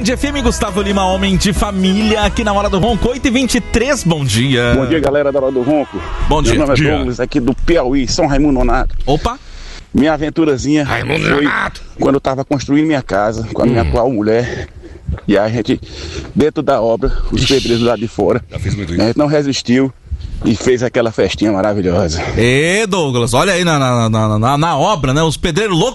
Tarde FM, Gustavo Lima, homem de família, aqui na Hora do Ronco, 8h23, bom dia. Bom dia, galera da Hora do Ronco. Bom dia. Meu nome é Douglas, aqui do Piauí, São Raimundo Nonato. Opa. Minha aventurazinha foi quando eu tava construindo minha casa com a minha atual mulher. E a gente, dentro da obra, os pedreiros lá de fora, a gente não resistiu e fez aquela festinha maravilhosa. Douglas, olha aí na obra, né? Os pedreiros loucos